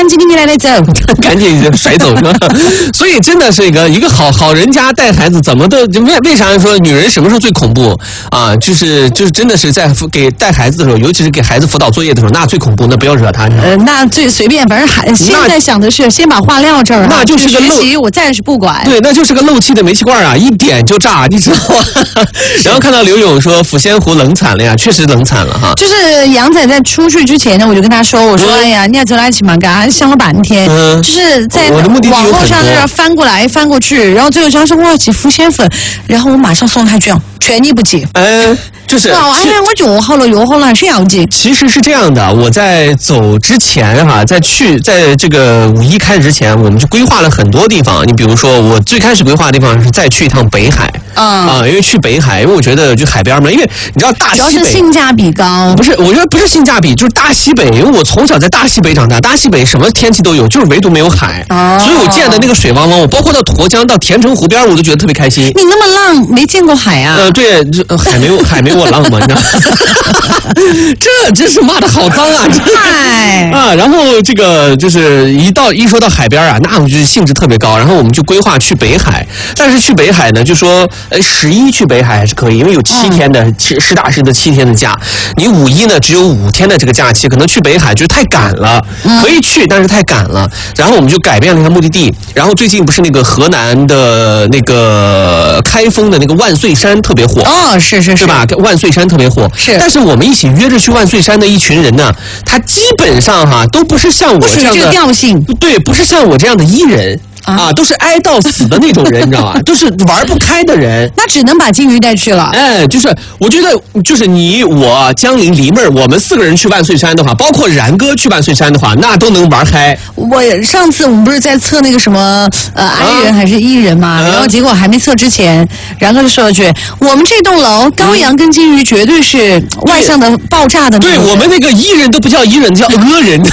赶紧给你来走， 赶紧甩走是吧？所以真的是一个好人家带孩子怎么都为啥说女人什么时候最恐怖啊？就是真的是在给带孩子的时候，尤其是给孩子辅导作业的时候，那最恐怖，那不要惹他。 那最随便，反正现在想的是先把话撂这儿， 那就是个学习我暂时不管。 对，那就是个漏气的煤气罐啊，一点就炸，你知道吗？然后看到刘勇说抚仙湖冷惨了呀，确实冷惨了哈。 就是杨仔在出去之前呢，我就跟他说，我说哎呀，你要走来一起嘛，干想了半天，就是在网络上那翻过来翻过去，然后最后他说我要去抚仙粉，然后我马上送他一句，全你不急。 就是哎，我就好了，还是要紧。 其实是这样的，我在走之前哈，在这个5·1开始之前，我们就规划了很多地方。你比如说，我最开始规划的地方是再去一趟北海因为去北海，因为我觉得就海边嘛，因为你知道大西北主要是性价比高。 不是，我觉得不是性价比，就是大西北，因为我从小在大西北长大，大西北什么天气都有，就是唯独没有海，所以我见的那个水汪汪，我包括到沱江到田城湖边，我都觉得特别开心。 你那么浪，没见过海啊？ 对，海没我浪嘛，你知道。这真是骂的好脏啊！然后这个就是一说到海边啊，那我就兴致特别高。然后我们就规划去北海，但是去北海呢，就说11去北海还是可以，因为有7天的实打实的7天的假。你5·1呢只有5天的这个假期，可能去北海就是太赶了，可以去，但是太赶了。然后我们就改变了一下目的地。然后最近不是那个河南的那个开封的那个万岁山特别火是， 对吧？万岁山特别火， 是。 但是我们一起约着去万岁山的一群人呢，他基本上都不是像我这样的， 不属于这个调性， 对，不是像我这样的艺人。都是哀到死的那种人，你知道吧？都是玩不开的人， 那只能把金鱼带去了。 就是我觉得，就是你、我、江玲、黎妹儿，我们4个人去万岁山的话，包括然哥去万岁山的话，那都能玩嗨。 上次我们不是在测那个什么I人还是E人嘛，然后结果还没测之前，然哥就说了句：“我们这栋楼高阳跟金鱼绝对是外向的爆炸的。” 对，我们那个E人都不叫E人，叫人。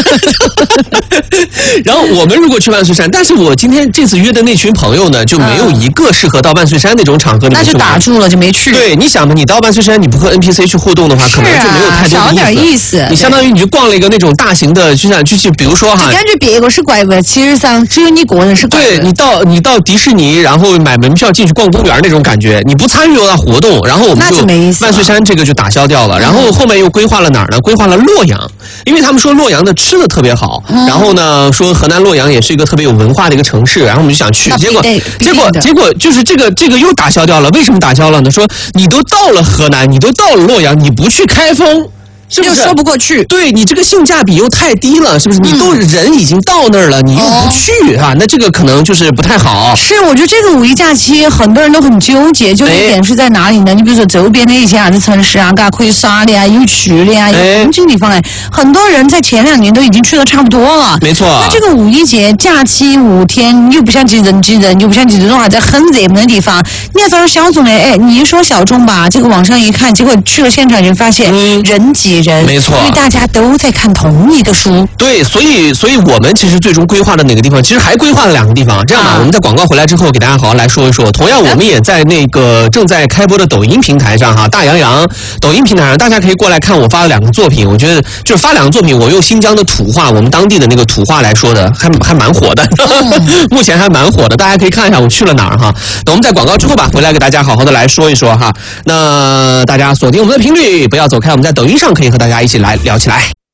然后我们如果去万岁山，但是我今天这次约的那群朋友呢，就没有一个适合到万岁山那种场合里面去玩， 那就打住了，就没去。 对，你想吧，你到万岁山你不和 NPC 去互动的话，可能就没有太多的意思。 少点意思。 你相当于你就逛了一个那种大型的，就像去，比如说哈， 感觉别个是怪物，其实上只有你个人是怪物。 对，你到迪士尼，然后买门票进去逛公园那种感觉，你不参与到活动，然后我们就万岁山这个就打消掉了。然后后面又规划了哪儿呢？规划了洛阳，因为他们说洛阳的吃的特别好，然后呢说河南洛阳也是一个特别有文化的一个城市，然后我们就想去，结果就是这个又打消掉了。为什么打消了呢？说你都到了河南，你都到了洛阳，你不去开封，是不是又说不过去？ 对，你这个性价比又太低了，是不是？你都人已经到那儿了，你又不去那这个可能就是不太好。 是，我觉得这个5·1假期很多人都很纠结，纠结点是在哪里呢？你比如说周边的一些啥子城市可以耍的有去的有风景地方很多人在前2年都已经去的差不多了。 没错。 那这个5·1节假期5天，你又不想去人挤人，又不想去这种在很热门的地方，你要找点小众的。你一说小众吧，这个网上一看，结果去了现场就发现人挤人， 没错， 因为大家都在看同一个书。 对，所以我们其实最终规划的哪个地方，其实还规划了2个地方。这样吧，我们在广告回来之后，给大家好好来说一说。同样，我们也在那个正在开播的抖音平台上大洋洋抖音平台上，大家可以过来看我发了2个作品。我觉得就是发2个作品，我用新疆的土话，我们当地的那个土话来说的，还蛮火的，目前还蛮火的。大家可以看一下我去了哪儿等我们在广告之后吧，回来给大家好好的来说一说那大家锁定我们的频率，不要走开，我们在抖音上可以和大家一起来聊起来。